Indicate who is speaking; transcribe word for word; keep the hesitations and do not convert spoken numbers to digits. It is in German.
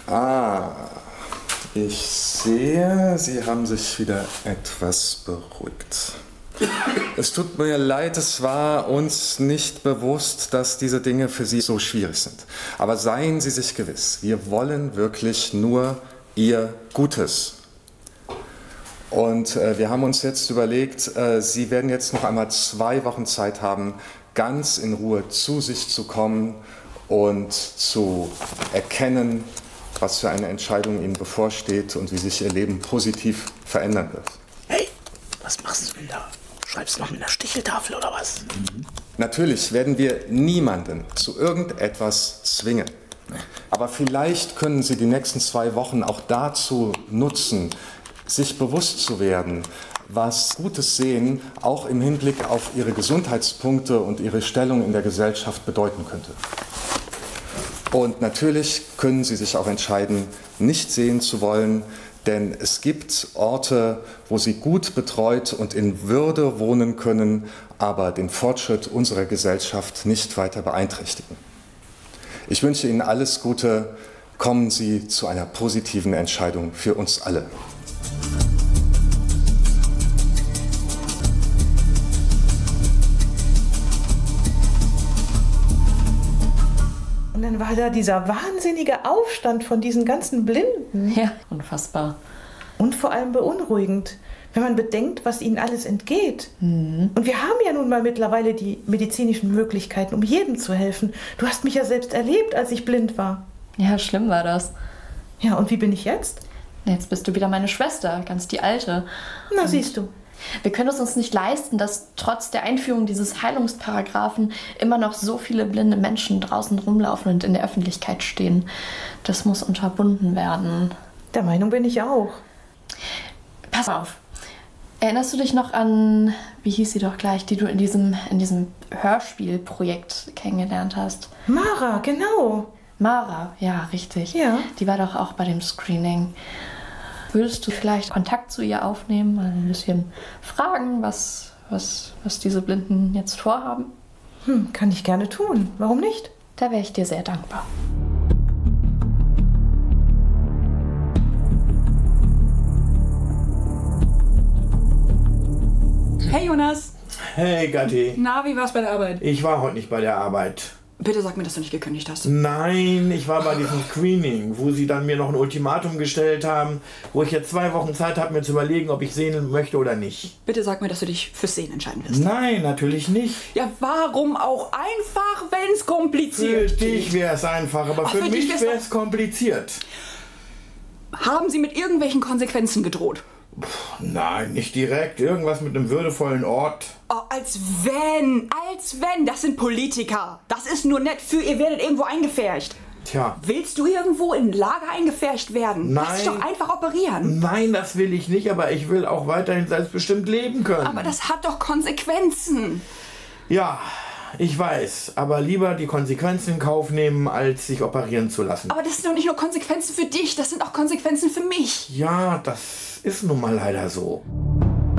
Speaker 1: Ah, ich sehe, Sie haben sich wieder etwas beruhigt. Es tut mir leid, es war uns nicht bewusst, dass diese Dinge für Sie so schwierig sind. Aber seien Sie sich gewiss, wir wollen wirklich nur Ihr Gutes. Und äh, wir haben uns jetzt überlegt, äh, Sie werden jetzt noch einmal zwei Wochen Zeit haben, ganz in Ruhe zu sich zu kommen und zu erkennen, was für eine Entscheidung Ihnen bevorsteht und wie sich Ihr Leben positiv verändern wird.
Speaker 2: Hey, was machst du denn da? Schreibst du noch mit einer Sticheltafel oder was?
Speaker 1: Mhm. Natürlich werden wir niemanden zu irgendetwas zwingen. Aber vielleicht können Sie die nächsten zwei Wochen auch dazu nutzen, sich bewusst zu werden, was gutes Sehen auch im Hinblick auf Ihre Gesundheitspunkte und Ihre Stellung in der Gesellschaft bedeuten könnte. Und natürlich können Sie sich auch entscheiden, nicht sehen zu wollen, denn es gibt Orte, wo Sie gut betreut und in Würde wohnen können, aber den Fortschritt unserer Gesellschaft nicht weiter beeinträchtigen. Ich wünsche Ihnen alles Gute. Kommen Sie zu einer positiven Entscheidung für uns alle.
Speaker 3: Und dann war da dieser wahnsinnige Aufstand von diesen ganzen Blinden.
Speaker 4: Ja, unfassbar.
Speaker 3: Und vor allem beunruhigend, wenn man bedenkt, was ihnen alles entgeht.
Speaker 4: Mhm.
Speaker 3: Und wir haben ja nun mal mittlerweile die medizinischen Möglichkeiten, um jedem zu helfen. Du hast mich ja selbst erlebt, als ich blind war.
Speaker 4: Ja, schlimm war das.
Speaker 3: Ja, und wie bin ich jetzt?
Speaker 4: Jetzt bist du wieder meine Schwester, ganz die Alte.
Speaker 3: Na,
Speaker 4: und
Speaker 3: siehst du.
Speaker 4: Wir können es uns nicht leisten, dass trotz der Einführung dieses Heilungsparagraphen immer noch so viele blinde Menschen draußen rumlaufen und in der Öffentlichkeit stehen. Das muss unterbunden werden.
Speaker 3: Der Meinung bin ich auch.
Speaker 4: Pass auf. Erinnerst du dich noch an, wie hieß sie doch gleich, die du in diesem, in diesem Hörspielprojekt kennengelernt hast?
Speaker 3: Mara, genau.
Speaker 4: Mara, ja, richtig.
Speaker 3: Ja.
Speaker 4: Die war doch auch bei dem Screening. Würdest du vielleicht Kontakt zu ihr aufnehmen, mal ein bisschen fragen, was, was, was diese Blinden jetzt vorhaben?
Speaker 3: Hm, kann ich gerne tun. Warum nicht?
Speaker 4: Da wäre ich dir sehr dankbar.
Speaker 5: Hey Jonas.
Speaker 6: Hey Gatti.
Speaker 5: Na, wie war's bei der Arbeit?
Speaker 6: Ich war heute nicht bei der Arbeit.
Speaker 5: Bitte sag mir, dass du nicht gekündigt hast.
Speaker 6: Nein, ich war bei diesem Screening, wo sie dann mir noch ein Ultimatum gestellt haben, wo ich jetzt zwei Wochen Zeit habe, mir zu überlegen, ob ich sehen möchte oder nicht.
Speaker 5: Bitte sag mir, dass du dich fürs Sehen entscheiden wirst.
Speaker 6: Nein, natürlich nicht.
Speaker 5: Ja, warum auch einfach, wenn's kompliziert
Speaker 6: Für
Speaker 5: geht?
Speaker 6: dich wäre es einfach, aber
Speaker 5: Ach,
Speaker 6: für,
Speaker 5: für dich
Speaker 6: mich
Speaker 5: wär's
Speaker 6: wäre es kompliziert.
Speaker 5: Haben sie mit irgendwelchen Konsequenzen gedroht?
Speaker 6: Puh, nein, nicht direkt. Irgendwas mit einem würdevollen Ort.
Speaker 5: Oh, als wenn, als wenn. Das sind Politiker. Das ist nur nett für, ihr werdet irgendwo eingepfercht.
Speaker 6: Tja.
Speaker 5: Willst du irgendwo in ein Lager eingepfercht werden?
Speaker 6: Nein.
Speaker 5: Lass dich doch einfach operieren.
Speaker 6: Nein, das will ich nicht, aber ich will auch weiterhin selbstbestimmt leben können.
Speaker 5: Aber das hat doch Konsequenzen.
Speaker 6: Ja, ich weiß, aber lieber die Konsequenzen in Kauf nehmen, als sich operieren zu lassen.
Speaker 5: Aber das sind doch nicht nur Konsequenzen für dich, das sind auch Konsequenzen für mich.
Speaker 6: Ja, das ist nun mal leider so.